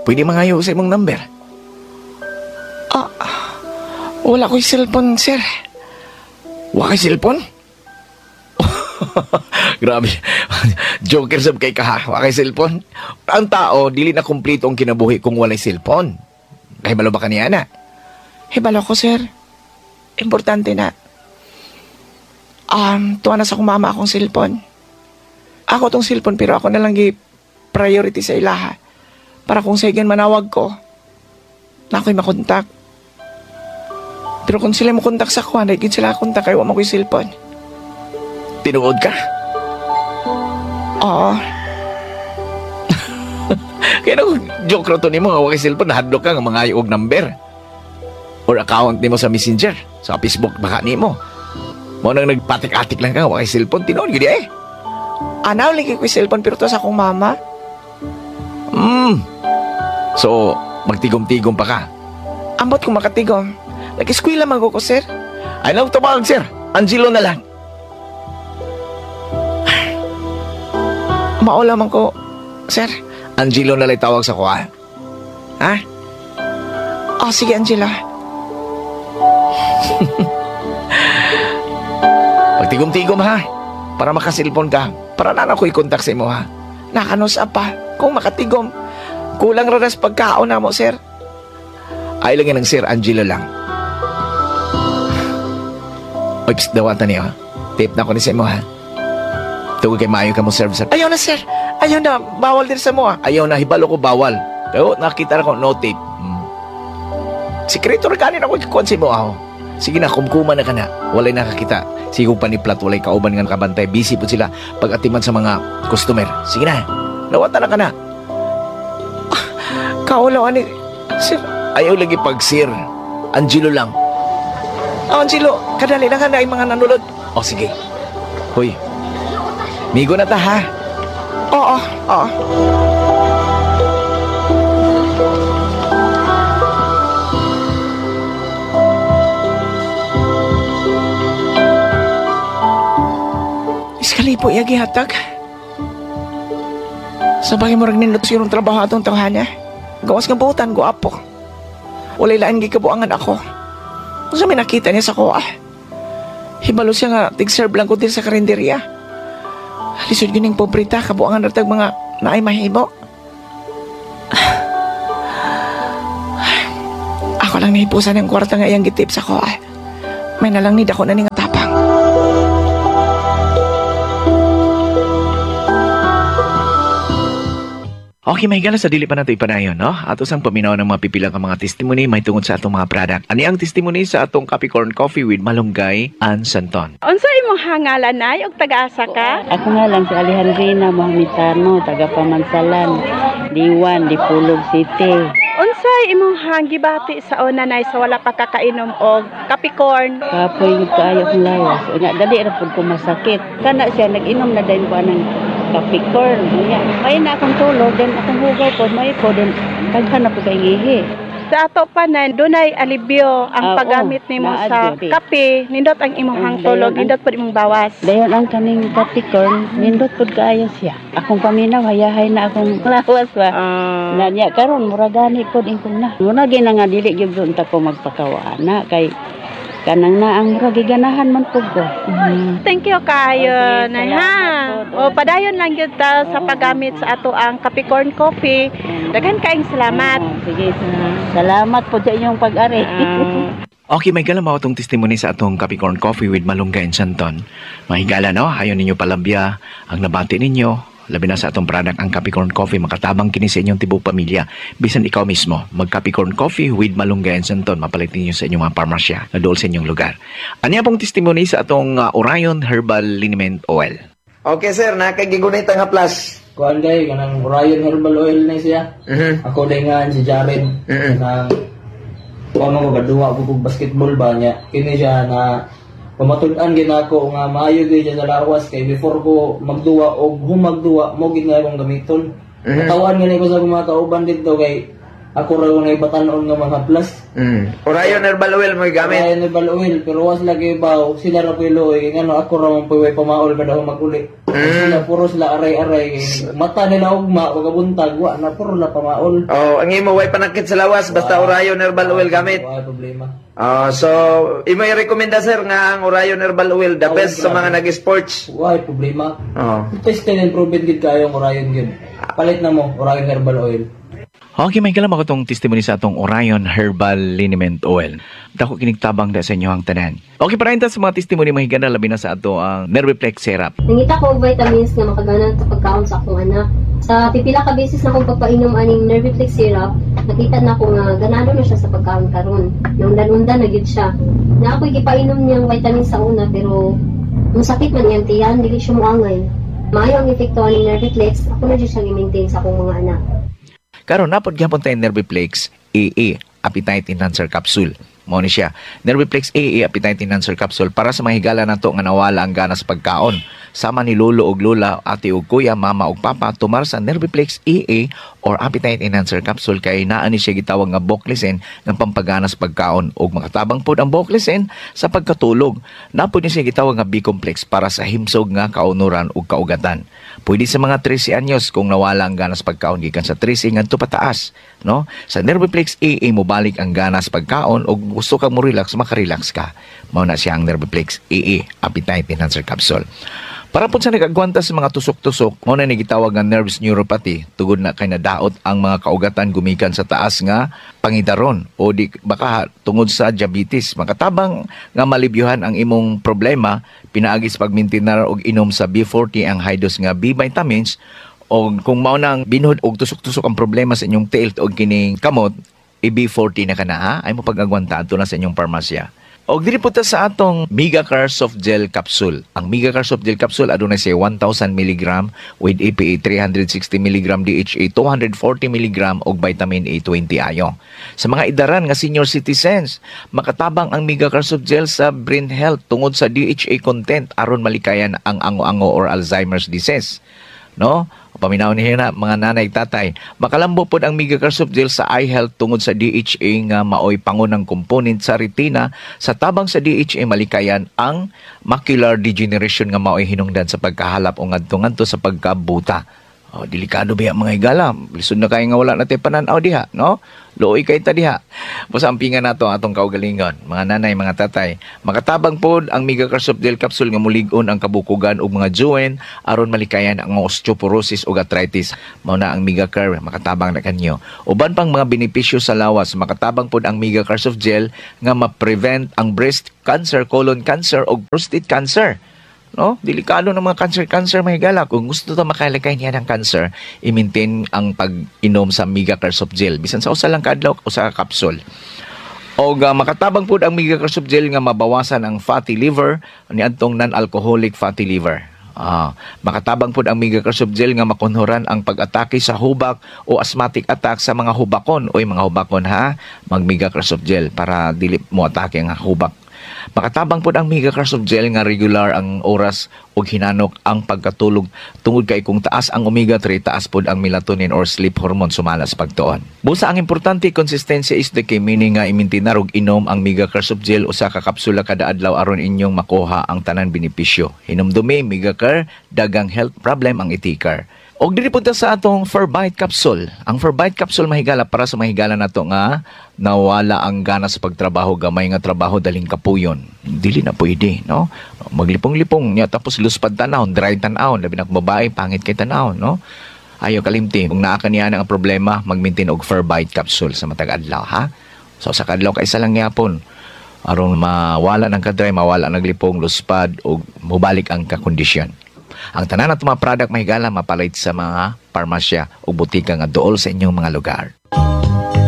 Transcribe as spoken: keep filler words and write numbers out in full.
Pwede mangayo sa imong number. Ah, wala ko'y cellphone, sir. Wa kay cellphone? Grabe. Joker sab kay ka ha. Wa kay cellphone. Ang tao, dili na kumpleto ang kinabuhi kung walay cellphone. Kay balo ba kaniya na? Hibalo ko, sir. Importante na. Um, tuwa na sa kong mama akong cellphone. Ako tong cellphone pero ako na lang gi-priority sa ilaha. Para kung sa igan manawag ko, na ako'y makontak. Pero kung sila mo kontak sa kuha, na sila kontak kayo, wala mo ko'y cellphone. Tinuod ka? Oo. Kaya nung joke ro to ni mo, nga wa kay cellphone, nahadlok ka nga mga og number. Or account ni mo sa Messenger, sa Facebook, baka ni mo. Mo nang nagpatik-atik lang ka, wa kay cellphone, tinuod gidi eh. Anaw, lagi ko'y cellphone pero to sa akong mama. Hmm. So, magtigom-tigom pa ka. Ambot kong makatigom. Nag-eskwela man ko, sir. Ay, nang tumawag, sir. Angelo na lang. Maula man ko, sir. Angelo na lang tawag sa kuha. Ha? Oh, sige, Angela. Pagtigom-tigom, ha? Para makasilpon ka. Para na na ko i-contact sa imo, ha? Nakanos apa. Kung makatigom, kulang raras pagkaon na mo, sir. Ay lang yan ng Sir Angelo lang. Oy, psst, dawatan niyo, ha? Tape na ko ni sa imo, ha? Tugod kay maayo ka mo serve sa... Ayaw na, sir. Ayaw na. Bawal din sa mo, ah. Ayaw na, hibalo ko bawal. Pero nakita na ko, no tape. Hmm. Sikreto rin kanin ako ikukuhan sa imo, ha? Sige na, kumkuma na ka na. Walay nakakita. Sige kung paniplat, walay kauban nga kabantay. Busy po sila pag-atiman sa mga customer. Sige na, dawatan na ka na. Kaulawan ni... Sir... Ayaw lagi pag Sir Angelo lang. Oh, Angelo, kadali na ka na yung mga nanulod. O sige. Hoy, migo na ta, ha? Oo, oo. Iskalipo yagi hatag. Sabay mo rin nindot yung trabaho atong tawhan niya. Gawas ng buhutan, guwapo. Walay laan gikabuangan ako. Kung sa may nakita niya sa kuha, hibalo siya nga, tig-serve lang ko din sa karinderya. Lisod gining pobrita, kabuangan natag mga naay mahimo. Ako lang nahipusan ng kwarta nga iyang gitip sa kuha. May nalang nid ako na ning tapang. Okay, may gala sa dili pa nato ipanayon, no? Ato sang paminaw ng mga pipilang ka mga testimony may tungod sa atong mga product. Ani ang testimony sa atong Capricorn Coffee with Malunggay and Santon. Unsa imong hangalan nay og taga-asa ka? Ako nga lang si Alejandrina Mohamitano, taga Pamansalan, Diwan, Dipulog City. Unsay imong hanggibati sa una nay sa wala pa kakainom og Capricorn? Kapoy yung kaayo kong lawas. Nga, dali na po ko masakit. Kana siya, nag-inom na din pa ng Capricorn. Nga, may na akong tulog, then akong hugaw po, may po, then taghan na po kay ihi. Sa ato pa na dunay alibyo ang Ah, paggamit oo, nimo naa sa diri. kape, nindot ang imong Ah, hangtulog, dayon ang- nindot pud imong bawas. Dayon ang kaning Capricorn, nindot po kaayo siya. Akong paminaw, hayahay na akong lawas ba. Ah, Na niya karon mura gani pod ingkon na. Muna gina nga dili gyud unta ko magpakawana kay kanang na ang mura giganahan man pud ko. thank you kayo Okay, nay salamat ha. po. O padayon lang gyud ta sa Oo. paggamit sa ato ang Capricorn Coffee. Daghan kaayong salamat. Oo, sige, sa- salamat po sa inyong pag-ari. Ah, Okay, may gala mao tong testimony sa atong Capricorn Coffee with Malunggay and Santon. Mahigala, no? Ayaw ninyo palambya ang nabati ninyo. Labi na sa atong product ang Capricorn Coffee, makatabang kini sa inyong tibok pamilya. Bisan ikaw mismo, mag Capricorn Coffee with Malunggay and Santon, mapalit ninyo sa inyong mga parmasya na dool sa inyong lugar. Ano pong testimony sa atong uh, Orion Herbal Liniment Oil? Okay sir, nakagigunit ang haplas. Kuan kay kanang Orion Herbal Oil na siya. Mhm. Ako din nga si Jared. Mhm. Nang ano ko gaduwa ko kog basketball ba niya. Kini siya na pamatud-an gid ako nga maayo gyud siya sa lawas kay before ko magduwa og humagduwa mo gid nga akong gamiton. Mhm. Natawan gani ko sa mga kauban dito kay ako raw na ibatanon nga mga plus. Mm. Orayon herbal oil mo gamit. Kaya herbal oil, pero was lagi baw, sila ra piloy, ngano ako raw ang puway pamaol kada maguli. Sila puro sila aray-aray, mata nila ugma, wag buntag, wa na puro la pamaol. Oh, ang imo way panakit sa lawas basta orayon herbal oil gamit. Wala problema. Oh, so imo i-recommenda sir nga ang orayon herbal oil the Oh, best sa grabe. mga nag-sports. Wala problema. Oh. Test and improvement gid kayo ang Orion gid. Palit na mo Orion herbal oil. Okay, may kalam ako itong testimony sa atong Orion Herbal Liniment Oil. Dako kinigtabang da sa inyo ang tanan. Okay, para sa mga testimony mahigana labi na sa ato ang Nerviplex Syrup. Nangita ko og vitamins nga makagana sa pagkaon sa akong anak. Sa pipila ka beses na akong pagpainom aning Nerviplex syrup, nakita na ko nga ganado na siya sa pagkaon karon. Nungdan-undan na gyud siya. Na ako gipainom niyang vitamins sa una pero ang sakit man iyang tiyan, dili siya moangay. Maayo ang epekto aning Nerviplex, ako na gyud siya i-maintain sa akong mga anak. Karon napod gyapon tayo Nerviplex A A, Appetite Enhancer Capsule. Mao ni siya. Nerviplex A A Appetite Enhancer Capsule para sa mga higala nato nga nawala ang gana sa pagkaon. Sama ni lolo og lola, ate og kuya, mama og papa tumar sa Nerviplex A A or Appetite Enhancer Capsule kay naa ni siya gitawag nga Boclesen nga pampagana sa pagkaon ug makatabang pod ang Boclesen sa pagkatulog. Napod ni siya gitawag nga B-complex para sa himsog nga kaunuran ug kaugatan. Pwede sa mga thirty anyos kung nawala ang gana sa pagkaon gikan sa thirty ngadto pataas, no? Sa Nerviplex A A mo balik ang gana sa pagkaon ug gusto kang mo relax, makarelax ka. Mao na siya ang Nerviplex A A Appetite Enhancer Capsule. Para po sa nagagwanta sa mga tusok-tusok, mao na nagitawag nga nerves neuropathy, tugod na kay nadaot ang mga kaugatan gumikan sa taas nga pangidaron o di baka tungod sa diabetes. Makatabang nga malibyuhan ang imong problema, pinaagis pagmintinar og inom sa B forty ang high dose nga B vitamins o kung mao nang binhod og tusok-tusok ang problema sa inyong tilt og kining kamot, i B forty na kana ha, ay mo pag-agwanta ato na sa inyong parmasya. Og diri po ta sa atong Megacar Soft Gel Capsule. Ang Megacar Soft Gel Capsule adunay siya one thousand milligram with E P A three hundred sixty milligram, D H A two hundred forty milligram og vitamin A twenty ayo. Sa mga idaran nga senior citizens, makatabang ang Megacar Soft Gel sa brain health tungod sa D H A content aron malikayan ang ango-ango or Alzheimer's disease. No? Paminaw niya na mga nanay tatay. Makalambo pod ang Megacar Soft Gel sa eye health tungod sa D H A nga maoy pangunang component sa retina. Sa tabang sa D H A malikayan ang macular degeneration nga maoy hinungdan sa pagkahalap o ngadto-ngadto sa pagkabuta. Oh, delikado ba mga higala? Lisod na kayo nga wala natin pananaw diha, no? Looy kay ta diha. Musampingan nato atong kaugalingon, mga nanay, mga tatay. Makatabang pod ang Megacar Soft Gel Capsule nga mulig-on ang kabukugan ug mga joint aron malikayan ang osteoporosis ug arthritis. Mao na ang Megacar, makatabang na kanyo. Uban pang mga benepisyo sa lawas, makatabang pod ang Megacar Soft Gel nga ma-prevent ang breast cancer, colon cancer ug prostate cancer. No? Delikado ng mga cancer-cancer mahigala. Kung gusto ta makalikay niya ng cancer, i-maintain ang pag-inom sa Megacar Soft Gel. Bisan sa usa lang kadlaw o sa capsule. O uh, makatabang po ang Megacar Soft Gel nga mabawasan ang fatty liver ni adtong non-alcoholic fatty liver. Ah, makatabang po ang Megacar Soft Gel nga makunhuran ang pag-atake sa hubak o asthmatic attack sa mga hubakon. Oy mga hubakon ha, mag Megacar Soft Gel para dili mo atake ang hubak. Makatabang po ang Megacar Soft Gel nga regular ang oras o hinanok ang pagkatulog tungod kay kung taas ang omega three, taas po ang melatonin or sleep hormone sumala sa pagtuon. Busa ang importante, konsistensya is the key, meaning nga imintinar og inom ang Megacar Soft Gel usa ka kapsula kada adlaw aron inyong makuha ang tanan benepisyo. Hinumdumi Megacar, dagang health problem ang itikar. Og diri punta sa atong Ferbite Capsule. Ang Ferbite Capsule mahigala para sa mahigala nato nga nawala ang gana sa pagtrabaho, gamay nga trabaho daling kapuyon. Dili na pwede, no? Maglipong-lipong niya tapos luspad tanawon, dry tanawon, labi na babae pangit kay tanawon, no? Ayo kalimti, kung naa kaniya ang problema, mag-maintain og Ferbite Capsule sa matag adlaw, ha? So sa kadlaw kay isa lang gyapon aron mawala ng kadry, mawala naglipong, luspad og mubalik ang kakondisyon. Ang tanan at mga product mahigala mapalit sa mga parmasya o butika nga dool sa inyong mga lugar.